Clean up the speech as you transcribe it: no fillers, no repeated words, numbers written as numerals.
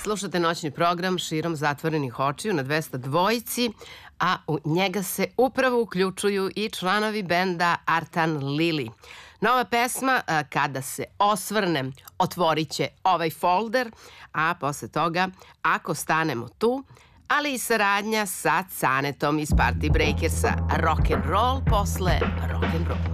Slušate noćni program Širom zatvorenih očiju na 202, a u njega se upravo uključuju i članovi benda Artan Lili. Nova pesma Kada se osvrnem otvorit će ovaj folder, a posle toga Ako stanemo tu, ali i saradnja sa Canetom iz Party Breakersa. Rock'n'roll posle rock'n'roll.